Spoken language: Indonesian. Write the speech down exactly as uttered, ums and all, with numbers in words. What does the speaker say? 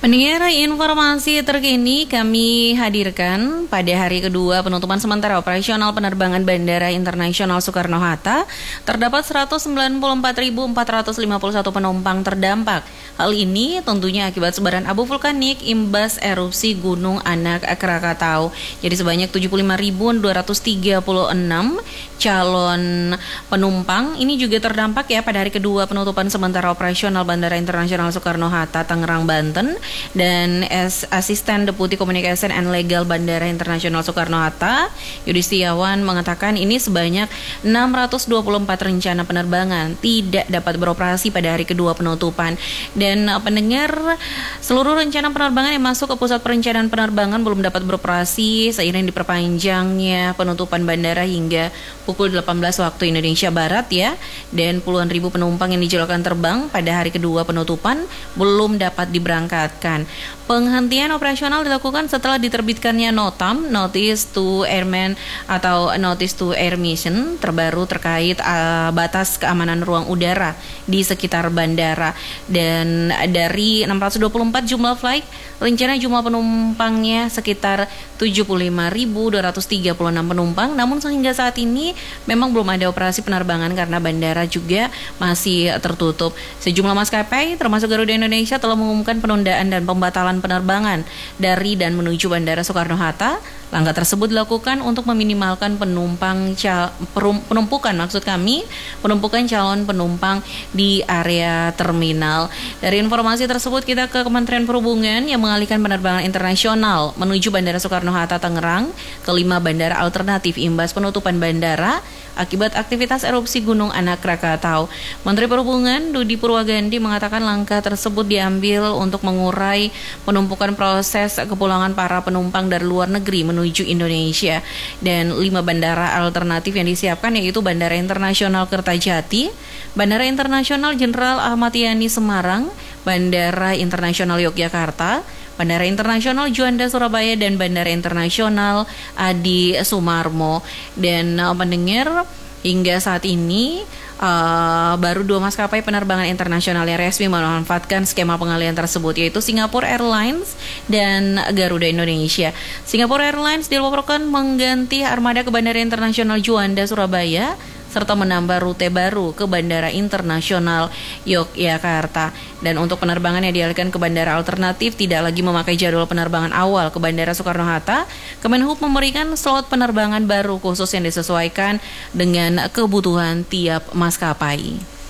Pendengar, informasi terkini kami hadirkan pada hari kedua penutupan sementara operasional penerbangan Bandara Internasional Soekarno-Hatta. Terdapat seratus sembilan puluh empat ribu empat ratus lima puluh satu penumpang terdampak. Hal ini tentunya akibat sebaran abu vulkanik imbas erupsi Gunung Anak Krakatau. Jadi sebanyak tujuh puluh lima ribu dua ratus tiga puluh enam calon penumpang ini juga terdampak ya pada hari kedua penutupan sementara operasional Bandara Internasional Soekarno-Hatta, Tangerang, Banten. Dan as Asisten Deputi Communication and Legal Bandara Internasional Soekarno-Hatta, Yudi Setiawan, mengatakan ini sebanyak enam ratus dua puluh empat rencana penerbangan tidak dapat beroperasi pada hari kedua penutupan. Dan uh, pendengar, seluruh rencana penerbangan yang masuk ke pusat perencanaan penerbangan belum dapat beroperasi seiring diperpanjangnya penutupan bandara hingga pukul delapan belas waktu Indonesia Barat ya. Dan puluhan ribu penumpang yang dijadwalkan terbang pada hari kedua penutupan belum dapat diberangkatkan. Penghentian operasional dilakukan setelah diterbitkannya NOTAM, Notice to Airmen atau Notice to Air Mission terbaru terkait uh, batas keamanan ruang udara di sekitar bandara. Dan dari enam ratus dua puluh empat jumlah flight, rencana jumlah penumpangnya sekitar tujuh puluh lima ribu dua ratus tiga puluh enam penumpang. Namun sehingga saat ini memang belum ada operasi penerbangan karena bandara juga masih tertutup. Sejumlah maskapai termasuk Garuda Indonesia telah mengumumkan penundaan dan pembatalan penerbangan dari dan menuju Bandara Soekarno-Hatta. Langkah tersebut dilakukan untuk meminimalkan penumpang cal- penumpukan maksud kami penumpukan calon penumpang di area terminal. Dari informasi tersebut kita ke Kementerian Perhubungan yang mengalihkan penerbangan internasional menuju Bandara Soekarno-Hatta Tangerang ke lima bandara alternatif imbas penutupan bandara akibat aktivitas erupsi Gunung Anak Krakatau. Menteri Perhubungan Budi Purwagandi mengatakan langkah tersebut diambil untuk mengurai penumpukan proses kepulangan para penumpang dari luar negeri menuju Indonesia. Dan lima bandara alternatif yang disiapkan yaitu Bandara Internasional Kertajati, Bandara Internasional Jenderal Ahmad Yani Semarang, Bandara Internasional Yogyakarta, Bandara Internasional Juanda Surabaya, dan Bandara Internasional Adi Sumarmo. Dan uh, pendengar, hingga saat ini uh, baru dua maskapai penerbangan internasional yang resmi memanfaatkan skema pengalihan tersebut, yaitu Singapore Airlines dan Garuda Indonesia. Singapore Airlines dilaporkan mengganti armada ke Bandara Internasional Juanda Surabaya serta menambah rute baru ke Bandara Internasional Yogyakarta. Dan untuk penerbangan yang dialihkan ke bandara alternatif tidak lagi memakai jadwal penerbangan awal ke Bandara Soekarno-Hatta, Kemenhub memberikan slot penerbangan baru khusus yang disesuaikan dengan kebutuhan tiap maskapai.